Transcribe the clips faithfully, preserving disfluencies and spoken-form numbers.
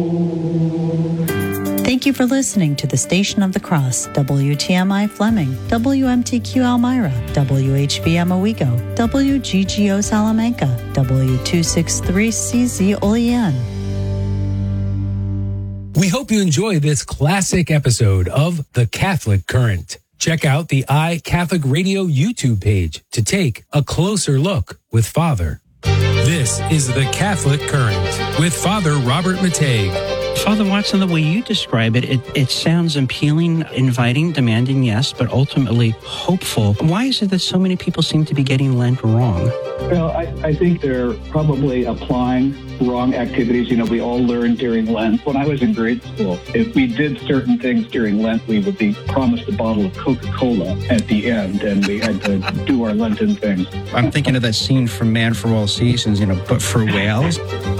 Thank you for listening to the Station of the Cross, W T M I Fleming, W M T Q Elmira, W H V M Owego, W G G O Salamanca, W two sixty-three C Z Olean. We hope you enjoy this classic episode of The Catholic Current. Check out the iCatholic Radio YouTube page to take a closer look with Father. This is The Catholic Current with Father Robert Matei. Father Watson, the way you describe it, it, it sounds appealing, inviting, demanding, yes, but ultimately hopeful. Why is it that so many people seem to be getting Lent wrong? Well, I, I think they're probably applying wrong activities. You know, we all learned during Lent. When I was in grade school, if we did certain things during Lent, we would be promised a bottle of Coca-Cola at the end, and we had to do our Lenten things. I'm thinking of that scene from Man for All Seasons, you know, but for whales.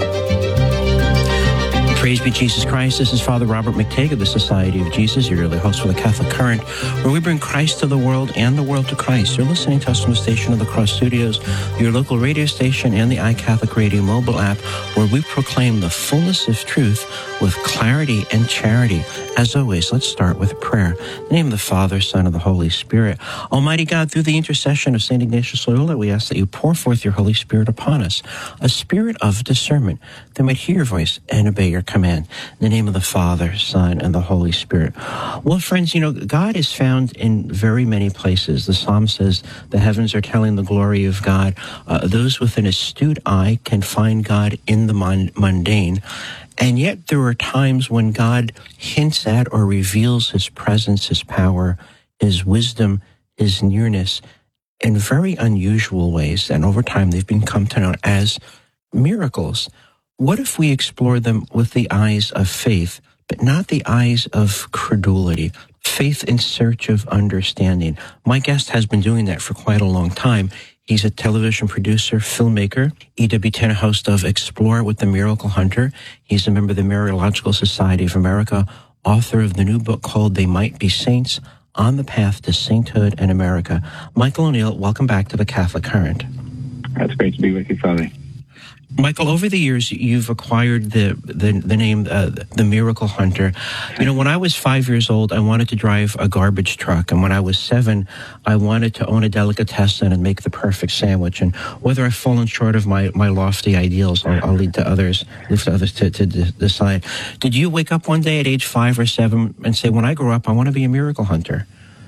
Praise be Jesus Christ. This is Father Robert McTague of the Society of Jesus, your daily host for the Catholic Current, where we bring Christ to the world and the world to Christ. You're listening to us from the Station of the Cross Studios, your local radio station, and the iCatholic Radio mobile app, where we proclaim the fullness of truth with clarity and charity. As always, let's start with prayer. In the name of the Father, Son, and the Holy Spirit. Almighty God, through the intercession of Saint Ignatius Loyola, we ask that you pour forth your Holy Spirit upon us, a spirit of discernment, that might hear your voice and obey your command. In the name of the Father, Son, and the Holy Spirit. Well, friends, you know, God is found in very many places. The Psalm says the heavens are telling the glory of God. Uh, those with an astute eye can find God in the mundane. And yet there are times when God hints at or reveals his presence, his power, his wisdom, his nearness in very unusual ways. And over time, they've become known as miracles. What if we explore them with the eyes of faith, but not the eyes of credulity? Faith in search of understanding. My guest has been doing that for quite a long time. He's a television producer, filmmaker, E W ten host of Explore with the Miracle Hunter. He's a member of the Mariological Society of America, author of the new book called They Might Be Saints, On the Path to Sainthood in America. Michael O'Neill, welcome back to the Catholic Current. That's great to be with you, Father. Michael, over the years, you've acquired the the, the name, uh, the Miracle Hunter. You know, when I was five years old, I wanted to drive a garbage truck. And when I was seven, I wanted to own a delicatessen and make the perfect sandwich. And whether I've fallen short of my, my lofty ideals, I'll, I'll leave to others, leave to others to, to decide. Did you wake up one day at age five or seven and say, when I grow up, I want to be a miracle hunter?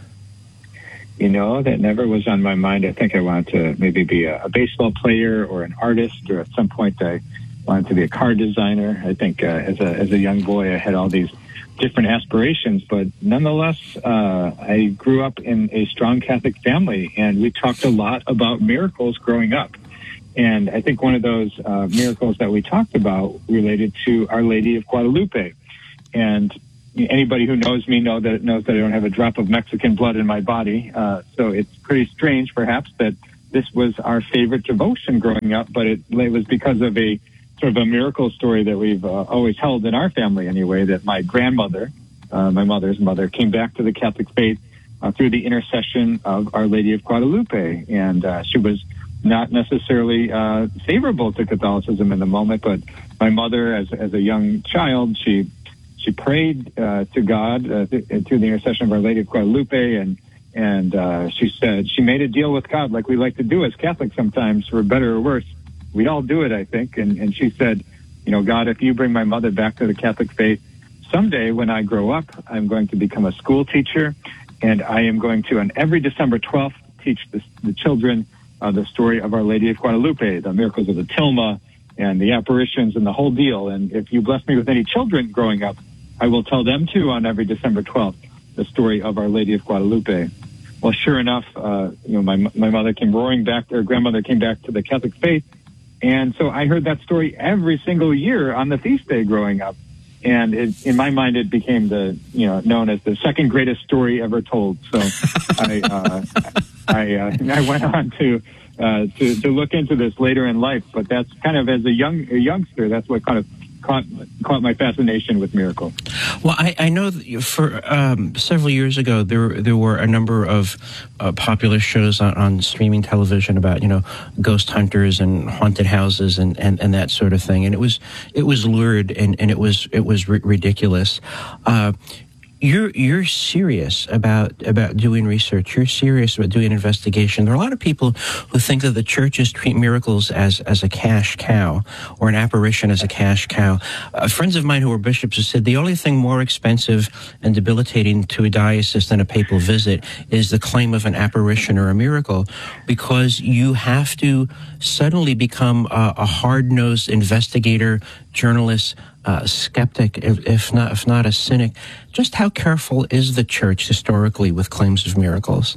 You know, that never was on my mind. I think I wanted to maybe be a, a baseball player or an artist, or at some point I wanted to be a car designer. I think uh, as a as a young boy, I had all these different aspirations, but nonetheless, uh, I grew up in a strong Catholic family, and we talked a lot about miracles growing up. And I think one of those uh, miracles that we talked about related to Our Lady of Guadalupe. And anybody who knows me know that knows that I don't have a drop of Mexican blood in my body. Uh, so it's pretty strange, perhaps, that this was our favorite devotion growing up, but it, it was because of a sort of a miracle story that we've uh, always held in our family anyway, that my grandmother, uh, my mother's mother, came back to the Catholic faith uh, through the intercession of Our Lady of Guadalupe. And uh, she was not necessarily uh, favorable to Catholicism in the moment, but my mother, as, as a young child, she She prayed uh, to God uh, th- through the intercession of Our Lady of Guadalupe, and and uh, she said she made a deal with God, like we like to do as Catholics sometimes, for better or worse. We all do it, I think. And, and she said, you know, God, if you bring my mother back to the Catholic faith, someday when I grow up, I'm going to become a school teacher, and I am going to, on every December twelfth, teach the, the children uh, the story of Our Lady of Guadalupe, the miracles of the Tilma, and the apparitions and the whole deal. And if you bless me with any children growing up, I will tell them, too, on every December twelfth, the story of Our Lady of Guadalupe. Well, sure enough, uh, you know, my my mother came roaring back, or grandmother came back to the Catholic faith. And so I heard that story every single year on the feast day growing up. And it, in my mind, it became the, you know, known as the second greatest story ever told. So I, uh, I, uh, I went on to, uh, to, to look into this later in life. But that's kind of, as a young, a youngster, that's what kind of caught caught my fascination with miracles. Well, I, I know that you- for um, several years ago, there there were a number of uh, popular shows on, on streaming television about, you know, ghost hunters and haunted houses and, and, and that sort of thing, and it was it was lurid and, and it was it was ri- ridiculous. Uh, You're you're serious about about doing research. You're serious about doing investigation. There are a lot of people who think that the churches treat miracles as, as a cash cow or an apparition as a cash cow. Uh, friends of mine who are bishops have said the only thing more expensive and debilitating to a diocese than a papal visit is the claim of an apparition or a miracle, because you have to suddenly become a, a hard-nosed investigator, journalist, Uh, skeptic, if, if not if not a cynic. Just how careful is the church historically with claims of miracles?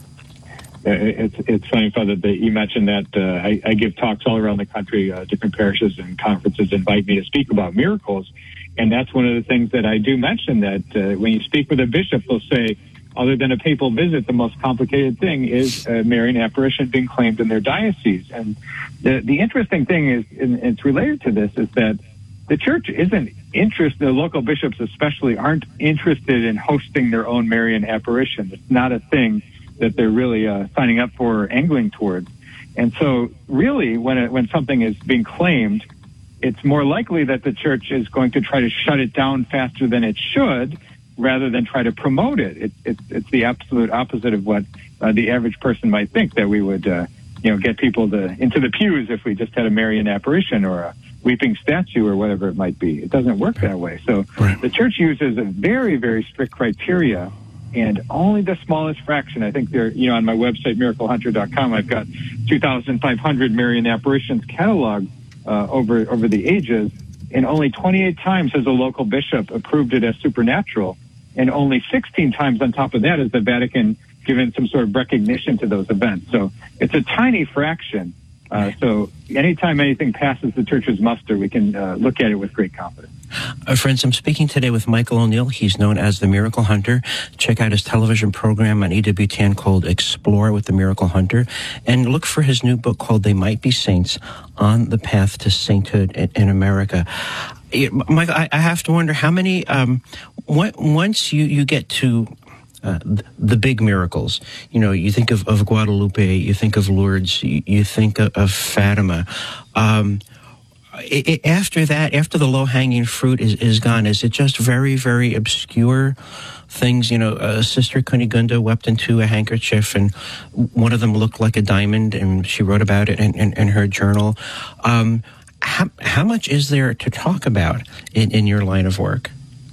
It's it's funny, Father, that you mentioned that. Uh, I, I give talks all around the country. Uh, different parishes and conferences invite me to speak about miracles, and that's one of the things that I do mention. That uh, when you speak with a bishop, they'll say, other than a papal visit, the most complicated thing is a Marian apparition being claimed in their diocese. And the the interesting thing is, and it's related to this, is that the church isn't interested, the local bishops especially aren't interested in hosting their own Marian apparition. It's not a thing that they're really uh, signing up for or angling towards. And so really, when it, when something is being claimed, it's more likely that the church is going to try to shut it down faster than it should, rather than try to promote it. it, it it's the absolute opposite of what uh, the average person might think, that we would uh, you know, get people to, into the pews if we just had a Marian apparition or a weeping statue or whatever it might be. It doesn't work that way. So Right. the church uses a very, very strict criteria, and only the smallest fraction. I think they're, you know, on my website, miracle hunter dot com, I've got two thousand five hundred Marian apparitions cataloged uh, over, over the ages, and only twenty-eight times has a local bishop approved it as supernatural, and only sixteen times on top of that has the Vatican given some sort of recognition to those events. So it's a tiny fraction. Uh, so anytime anything passes the church's muster, we can uh, look at it with great confidence. Uh, friends, I'm speaking today with Michael O'Neill. He's known as the Miracle Hunter. Check out his television program on E W T N called Explore with the Miracle Hunter, and look for his new book called They Might Be Saints, On the Path to Sainthood in, in America. Uh, Michael, I, I have to wonder how many, um, what, once you, you get to Uh, the, the big miracles, you know, you think of, of Guadalupe, you think of Lourdes, you, you think of, of Fatima. Um, it, it, after that, after the low-hanging fruit is, is gone, is it just very, very obscure things? You know, uh, Sister Kunigunda wept into a handkerchief, and one of them looked like a diamond, and she wrote about it in, in, in her journal. Um, how, how much is there to talk about in, in your line of work?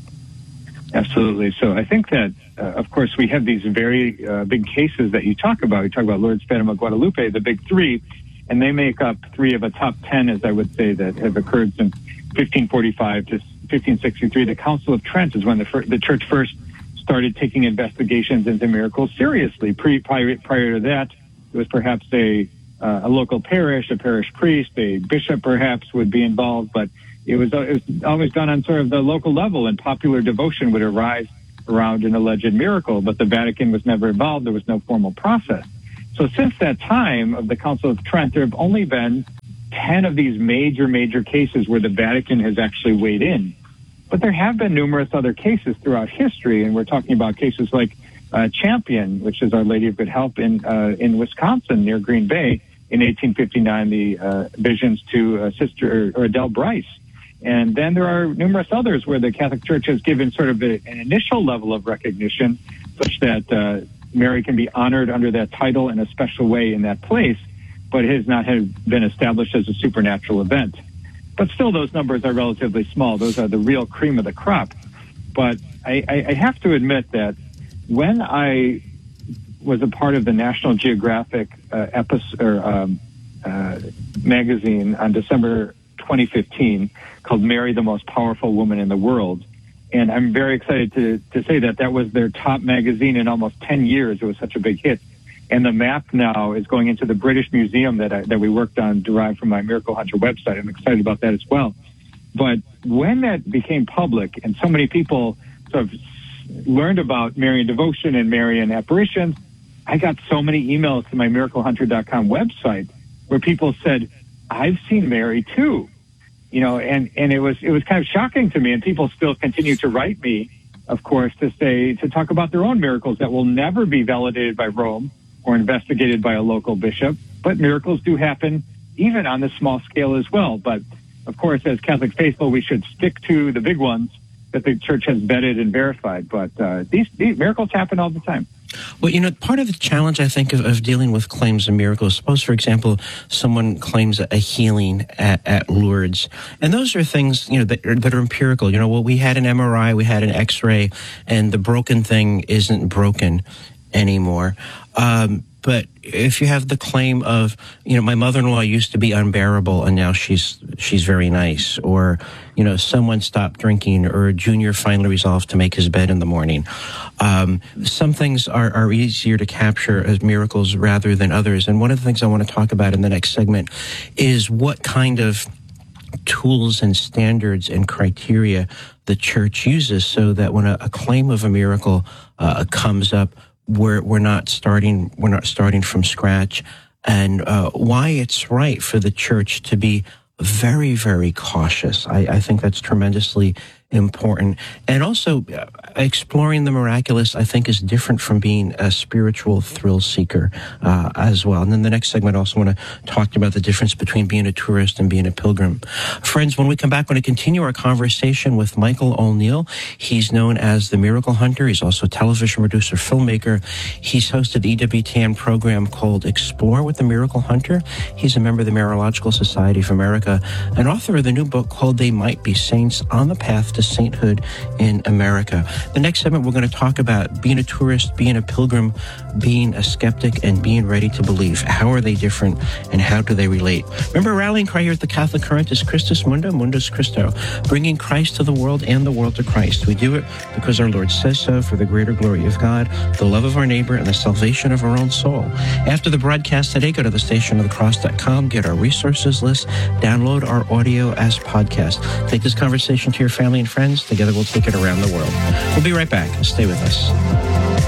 Absolutely. So I think that, uh, of course, we have these very uh, big cases that you talk about. You talk about Lourdes, Fatima, Guadalupe, the big three, and they make up three of a top ten, as I would say, that have occurred since fifteen forty-five to fifteen sixty-three. The Council of Trent is when the, fir- the church first started taking investigations into miracles seriously. Pre- prior, prior to that, it was perhaps a, uh, a local parish, a parish priest, a bishop perhaps would be involved, but It was, it was always done on sort of the local level, and popular devotion would arise around an alleged miracle, but the Vatican was never involved. There was no formal process. So since that time of the Council of Trent, there have only been ten of these major, major cases where the Vatican has actually weighed in. But there have been numerous other cases throughout history, and we're talking about cases like uh, Champion, which is Our Lady of Good Help in, uh, in Wisconsin near Green Bay in eighteen fifty-nine, the uh, visions to uh, Sister or, or Adele Bryce. And then there are numerous others where the Catholic Church has given sort of a, an initial level of recognition such that uh, Mary can be honored under that title in a special way in that place, but it has not have been established as a supernatural event. But still, those numbers are relatively small. Those are the real cream of the crop. But I, I, I have to admit that when I was a part of the National Geographic uh, episode, or, um, uh, magazine on December twenty fifteen, called Mary, the Most Powerful Woman in the World. And I'm very excited to, to say that that was their top magazine in almost ten years. It was such a big hit. And the map now is going into the British Museum that I, that we worked on, derived from my Miracle Hunter website. I'm excited about that as well. But when that became public and so many people sort of learned about Marian devotion and Marian apparitions, I got so many emails to my miracle hunter dot com website where people said, I've seen Mary too. you know, and, and it was, it was kind of shocking to me, and people still continue to write me, of course, to say, to talk about their own miracles that will never be validated by Rome or investigated by a local bishop. But miracles do happen even on this small scale as well. But of course, as Catholic faithful, we should stick to the big ones that the church has vetted and verified. But uh, these, these miracles happen all the time. Well, you know, part of the challenge, I think, of, of dealing with claims of miracles, suppose, for example, someone claims a healing at, at Lourdes, and those are things, you know, that are, that are empirical. You know, well, we had an M R I, we had an X-ray, and the broken thing isn't broken anymore. Um, but if you have the claim of, you know, my mother-in-law used to be unbearable and now she's she's very nice, or, you know, someone stopped drinking, or Junior finally resolved to make his bed in the morning. Um, some things are, are easier to capture as miracles rather than others. And one of the things I want to talk about in the next segment is what kind of tools and standards and criteria the church uses so that when a, a claim of a miracle uh, comes up, We're we're not starting we're not starting from scratch, and uh, why it's right for the church to be very, very cautious. I, I think that's tremendously important. And also, uh, exploring the miraculous, I think, is different from being a spiritual thrill seeker uh, as well. And then the next segment, I also want to talk about the difference between being a tourist and being a pilgrim. Friends, when we come back, we're going to continue our conversation with Michael O'Neill. He's known as the Miracle Hunter. He's also a television producer, filmmaker. He's hosted the E W T N program called Explore with the Miracle Hunter. He's a member of the Maryrological Society of America, and author of the new book called They Might Be Saints on the Path to Sainthood in America. The next segment, we're going to talk about being a tourist, being a pilgrim, being a skeptic, and being ready to believe. How are they different, and how do they relate? Remember, our rallying cry here at the Catholic Current is Christus Mundo, Mundus Christo, bringing Christ to the world and the world to Christ. We do it because our Lord says so, for the greater glory of God, the love of our neighbor, and the salvation of our own soul. After the broadcast today, go to the station of the cross dot com, get our resources list, download our audio as podcast. Take this conversation to your family and friends. Together we'll take it around the world. We'll be right back. Stay with us.